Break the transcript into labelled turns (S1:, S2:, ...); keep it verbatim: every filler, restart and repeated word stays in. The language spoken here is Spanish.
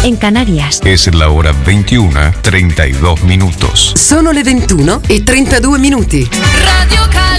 S1: en Canarias.
S2: Es la hora veintiuno, treinta y dos minutos.
S3: Sono le ventuno e trentadue minuti.
S4: Radio Canada.